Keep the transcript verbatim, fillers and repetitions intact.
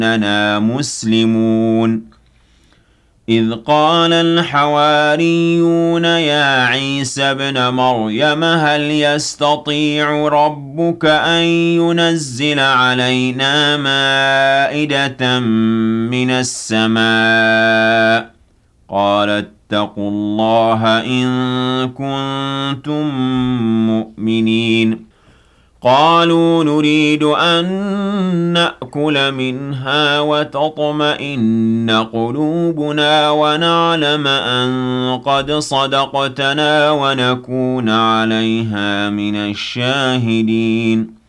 إننا مسلمون إذ قال الحواريون يا عيسى ابن مريم هل يستطيع ربك أن ينزل علينا مائدة من السماء قال اتقوا الله إن كنتم مؤمنين قالوا نريد أن نأكل منها وتطمئن قلوبنا ونعلم أن قد صدقتنا ونكون عليها من الشاهدين